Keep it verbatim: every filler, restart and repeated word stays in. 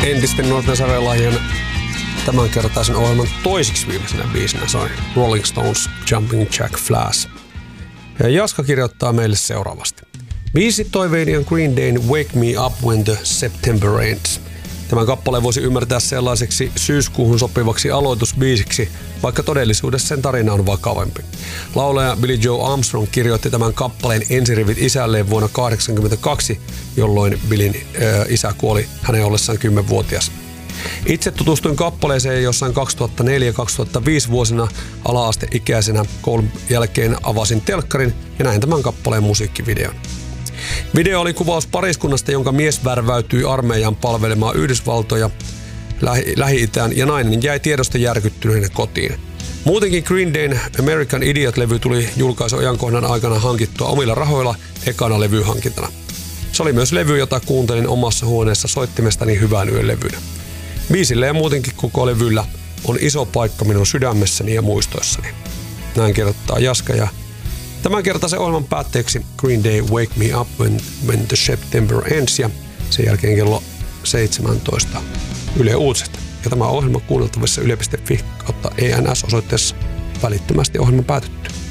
entisten nuorten sävellajien tämänkertaisen ohjelman toisiksi viimeisenä biisinä soi Rolling Stones Jumping Jack Flash. Ja Jaska kirjoittaa meille seuraavasti. Biisi toiveeni on Green Dayn Wake Me Up When the September Ends. Tämän kappaleen voisi ymmärtää sellaiseksi syyskuuhun sopivaksi aloitusbiisiksi, vaikka todellisuudessa sen tarina on vakavampi. Laulaja Billie Joe Armstrong kirjoitti tämän kappaleen ensirivit isälleen vuonna tuhatyhdeksänsataakahdeksankymmentäkaksi, jolloin Billin äh, isä kuoli hänen ollessaan kymmenvuotias. Itse tutustuin kappaleeseen jossain kaksituhattaneljä kaksituhattaviisi vuosina ala-asteikäisenä. Koulun jälkeen avasin telkkarin ja näin tämän kappaleen musiikkivideon. Video oli kuvaus pariskunnasta, jonka mies värväytyi armeijaan palvelemaan Yhdysvaltoja Lähi- Lähi-Itään ja nainen jäi tiedosta järkyttyneenä kotiin. Muutenkin Green Dayn American Idiot-levy tuli julkaisuajankohdan aikana hankittua omilla rahoilla ekana levyhankintana. Se oli myös levy, jota kuuntelin omassa huoneessa soittimestani hyvän yön levynä. Biisillä ja muutenkin koko levyllä on iso paikka minun sydämessäni ja muistoissani. Näin kirjoittaa Jaska ja tämän kertaisen ohjelman päätteeksi Green Day Wake Me Up When, when the September Ends ja sen jälkeen kello seitsemäntoista Yle Uutiset. Ja tämä ohjelma kuunneltavissa yle piste fi kautta E N S osoitteessa välittömästi ohjelman päätyttyä.